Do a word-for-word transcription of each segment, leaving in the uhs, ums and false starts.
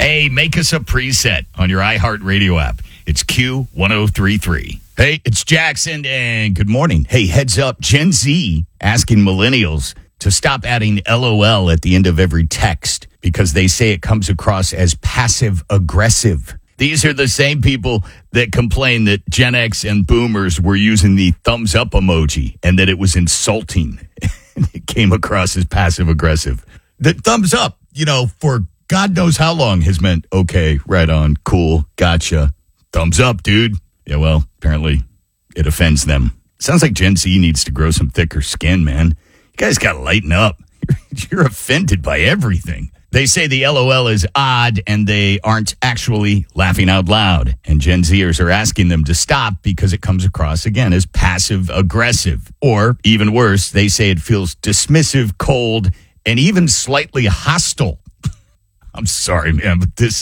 Hey, make us a preset on your iHeartRadio app. It's Q ten thirty-three. Hey, it's Jackson, and good morning. Hey, heads up, Gen Z asking millennials to stop adding LOL at the end of every text because they say it comes across as passive-aggressive. These are the same people that complain that Gen X and boomers were using the thumbs up emoji and that it was insulting. It came across as passive-aggressive. The thumbs up, you know, for God knows how long has meant, okay, right on, cool, gotcha. Thumbs up, dude. Yeah, well, apparently it offends them. Sounds like Gen Z needs to grow some thicker skin, man. You guys got to lighten up. You're offended by everything. They say the LOL is odd and they aren't actually laughing out loud. And Gen Zers are asking them to stop because it comes across, again, as passive-aggressive. Or, even worse, they say it feels dismissive, cold, and even slightly hostile. I'm sorry, man, but this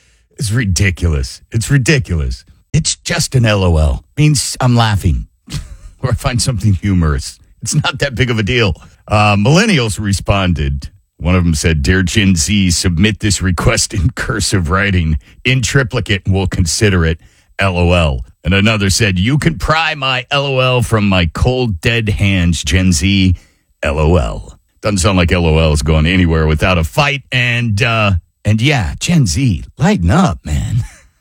is ridiculous. It's ridiculous. It's just an LOL. It means I'm laughing or I find something humorous. It's not that big of a deal. Uh, millennials responded. One of them said, Dear Gen Z, submit this request in cursive writing in triplicate and we'll consider it. LOL. And another said, you can pry my LOL from my cold, dead hands, Gen Z. LOL. Doesn't sound like LOL is going anywhere without a fight. And, uh, and yeah, Gen Z, lighten up, man.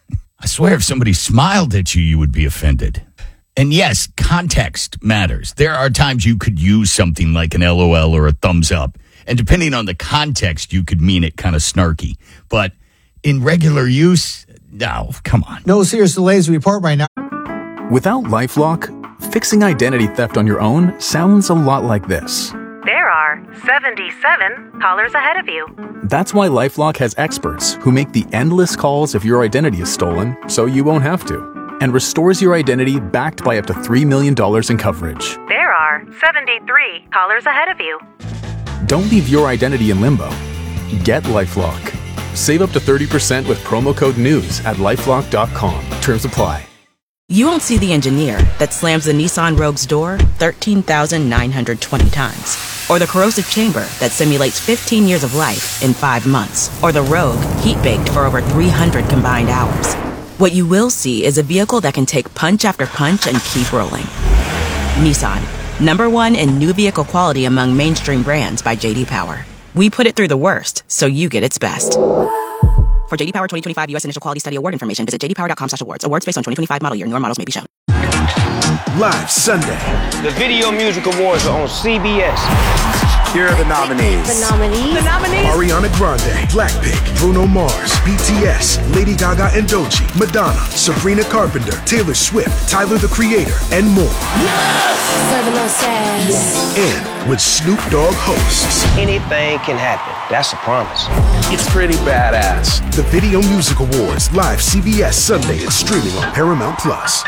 I swear if somebody smiled at you, you would be offended. And yes, context matters. There are times you could use something like an LOL or a thumbs up. And depending on the context, you could mean it kind of snarky. But in regular use, no, come on. No serious delays to report right now. Without LifeLock, fixing identity theft on your own sounds a lot like this. There are seventy-seven callers ahead of you. That's why LifeLock has experts who make the endless calls if your identity is stolen, so you won't have to, and restores your identity backed by up to three million dollars in coverage. There are seventy-three callers ahead of you. Don't leave your identity in limbo. Get LifeLock. Save up to thirty percent with promo code NEWS at lifelock dot com. Terms apply. You won't see the engineer that slams the Nissan Rogue's door thirteen thousand nine hundred twenty times. Or the corrosive chamber that simulates fifteen years of life in five months. Or the Rogue heat-baked for over three hundred combined hours. What you will see is a vehicle that can take punch after punch and keep rolling. Nissan, number one in new vehicle quality among mainstream brands by J D Power. We put it through the worst, so you get its best. For J D Power twenty twenty-five U S Initial Quality Study Award information, visit j d power dot com slash awards. Awards based on twenty twenty-five model year. Newer models may be shown. Live Sunday. The Video Music Awards are on C B S. Here are the nominees. The nominees. The nominees. Ariana Grande, Blackpink, Bruno Mars, B T S, Lady Gaga and Doechii, Madonna, Sabrina Carpenter, Taylor Swift, Tyler the Creator, and more. Serving no sass. And with Snoop Dogg hosts. Anything can happen. That's a promise. It's pretty badass. The Video Music Awards, live C B S Sunday and streaming on Paramount Plus.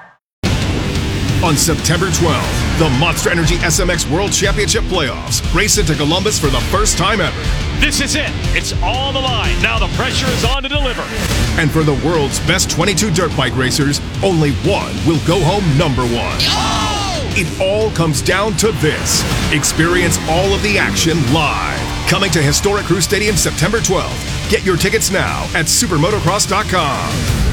On September twelfth, the Monster Energy S M X World Championship Playoffs race into Columbus for the first time ever. This is it. It's on the line. Now the pressure is on to deliver. And for the world's best twenty-two dirt bike racers, only one will go home number one. Oh! It all comes down to this. Experience all of the action live. Coming to historic Crew Stadium September twelfth. Get your tickets now at supermotocross dot com.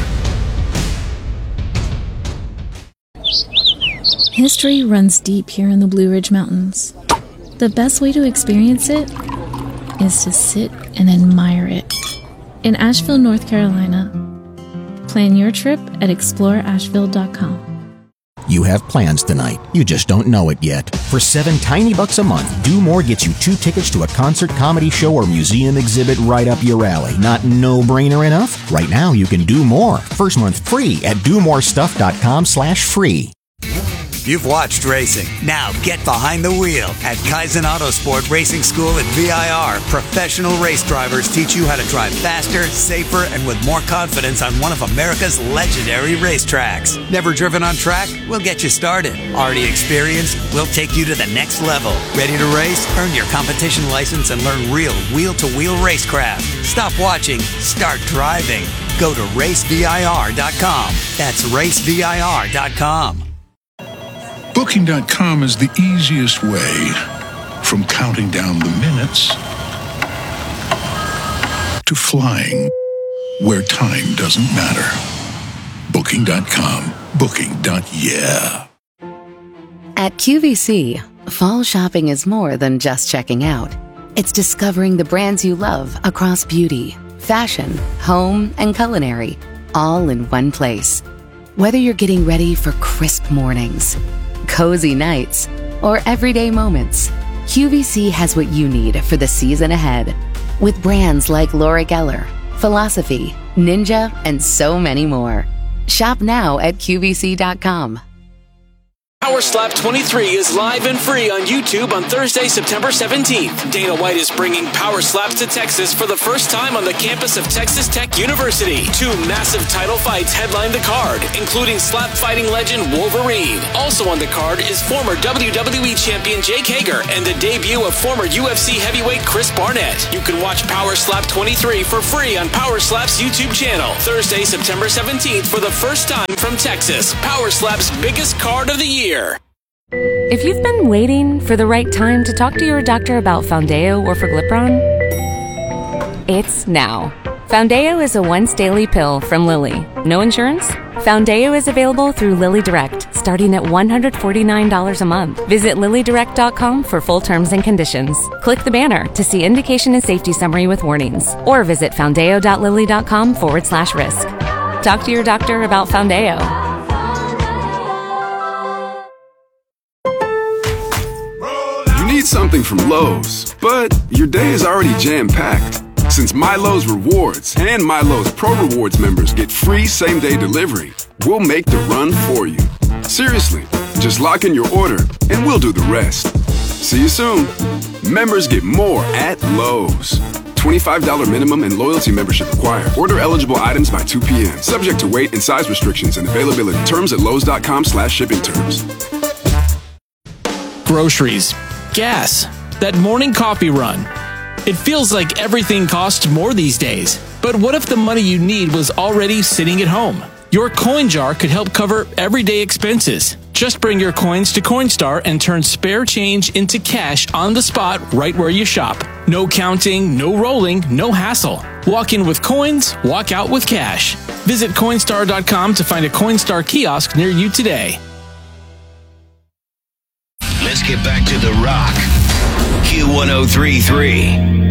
History runs deep here in the Blue Ridge Mountains. The best way to experience it is to sit and admire it. In Asheville, North Carolina. Plan your trip at explore asheville dot com. You have plans tonight. You just don't know it yet. For seven tiny bucks a month, Do More gets you two tickets to a concert, comedy show, or museum exhibit right up your alley. Not no-brainer enough? Right now, you can do more. First month free at do more stuff dot com slash free. You've watched racing. Now get behind the wheel. At Kaizen Autosport Racing School at V I R, professional race drivers teach you how to drive faster, safer, and with more confidence on one of America's legendary racetracks. Never driven on track? We'll get you started. Already experienced? We'll take you to the next level. Ready to race? Earn your competition license and learn real wheel-to-wheel racecraft. Stop watching. Start driving. Go to race V I R dot com. That's race V I R dot com. Booking dot com is the easiest way from counting down the minutes to flying. where time doesn't matter. Booking dot com. Booking. Yeah. At Q V C, fall shopping is more than just checking out. It's discovering the brands you love across beauty, fashion, home, and culinary, all in one place. Whether you're getting ready for crisp mornings, cozy nights, or everyday moments, Q V C has what you need for the season ahead. With brands like Laura Geller, Philosophy, Ninja, and so many more. Shop now at Q V C dot com. Power Slap twenty-three is live and free on YouTube on Thursday, September seventeenth. Dana White is bringing Power Slaps to Texas for the first time on the campus of Texas Tech University. Two massive title fights headline the card, including slap fighting legend Wolverine. Also on the card is former W W E champion Jake Hager and the debut of former U F C heavyweight Chris Barnett. You can watch Power Slap twenty-three for free on Power Slap's YouTube channel. Thursday, September seventeenth for the first time from Texas. Power Slap's biggest card of the year. If you've been waiting for the right time to talk to your doctor about Foundeo or Forglipron, it's now. Foundeo is a once-daily pill from Lilly. No insurance? Foundeo is available through Lilly Direct, starting at one hundred forty-nine dollars a month. Visit Lilly Direct dot com for full terms and conditions. Click the banner to see indication and safety summary with warnings, or visit Foundeo dot Lilly dot com forward slash risk. Talk to your doctor about Foundeo. Need something from Lowe's, but your day is already jam-packed. Since MyLowe's Rewards and MyLowe's Pro Rewards members get free same-day delivery, we'll make the run for you. Seriously, just lock in your order and we'll do the rest. See you soon. Members get more at Lowe's. twenty-five dollars minimum and loyalty membership required. Order eligible items by two p.m. Subject to weight and size restrictions and availability. Terms at Lowe's dot com slash shipping terms. Groceries. Gas, that morning coffee run. It feels like everything costs more these days. But what if the money you need was already sitting at home? Your coin jar could help cover everyday expenses. Just bring your coins to Coinstar and turn spare change into cash on the spot right where you shop. No counting, no rolling, no hassle. Walk in with coins, walk out with cash. Visit Coinstar dot com to find a Coinstar kiosk near you today. Let's get back to The Rock. Q one oh three point three.